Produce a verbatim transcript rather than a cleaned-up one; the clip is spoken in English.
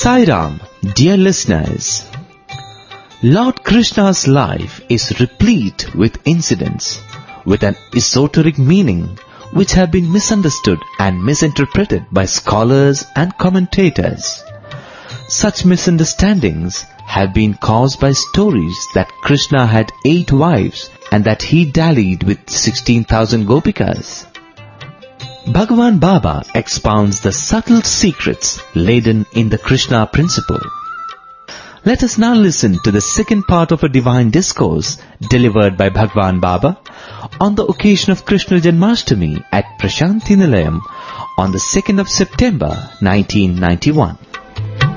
Sai Ram, dear listeners, Lord Krishna's life is replete with incidents with an esoteric meaning which have been misunderstood and misinterpreted by scholars and commentators. Such misunderstandings have been caused by stories that Krishna had eight wives and that he dallied with sixteen thousand gopikas. Bhagavan Baba expounds the subtle secrets laden in the Krishna principle. Let us now listen to the second part of a divine discourse delivered by Bhagavan Baba on the occasion of Krishna Janmashtami at Prashanti Nilayam on the second of September nineteen ninety-one.